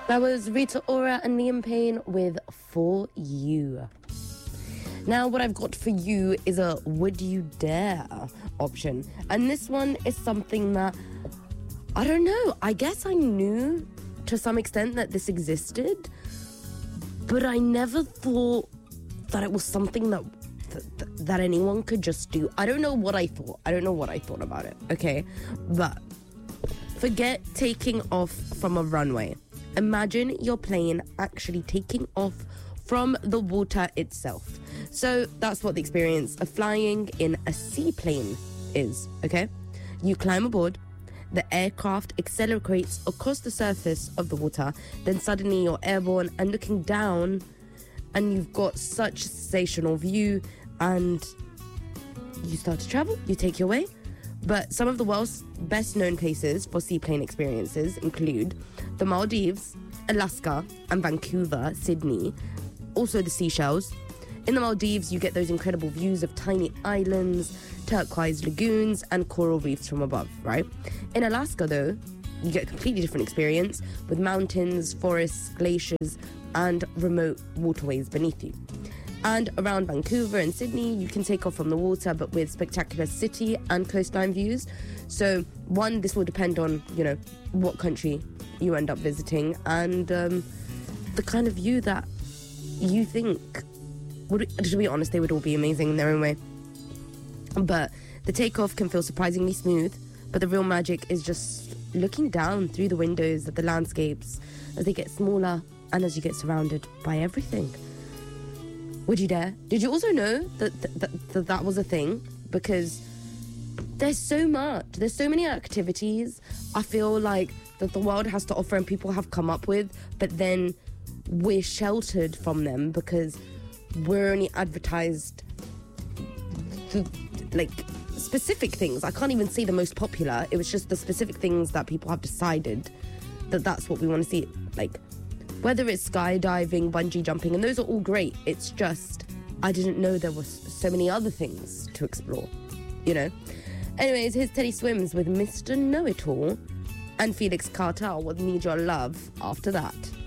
That was Rita Ora and Liam Payne with For You. Now what I've got for you is a would you dare option. And this one is something that, I don't know, I guess I knew to some extent that this existed, but I never thought that it was something that anyone could just do. I don't know what I thought. I don't know what I thought about it, okay? But forget taking off from a runway. Imagine your plane actually taking off from the water itself. So that's what the experience of flying in a seaplane is, okay? You climb aboard, the aircraft accelerates across the surface of the water, then suddenly you're airborne and looking down, and you've got such a sensational view, and you start to travel, you take your way. But some of the world's best known places for seaplane experiences include the Maldives, Alaska, and Vancouver, Sydney, also the Seychelles. In the Maldives, you get those incredible views of tiny islands, turquoise lagoons, and coral reefs from above, right? In Alaska, though, you get a completely different experience with mountains, forests, glaciers, and remote waterways beneath you. And around Vancouver and Sydney, you can take off from the water, but with spectacular city and coastline views. So, one, this will depend on, what country you end up visiting and the kind of view that you think to be honest, they would all be amazing in their own way. But the takeoff can feel surprisingly smooth, but the real magic is just looking down through the windows at the landscapes as they get smaller and as you get surrounded by everything. Would you dare? Did you also know that was a thing? Because there's so much. There's so many activities I feel like that the world has to offer and people have come up with, but then we're sheltered from them because we're only advertised specific things. I can't even say the most popular. It was just the specific things that people have decided that that's what we want to see. Like, whether it's skydiving, bungee jumping, and those are all great. It's just, I didn't know there was so many other things to explore, Anyways, here's Teddy Swims with Mr. Know-It-All and Felix Cartel with Need Your Love after that.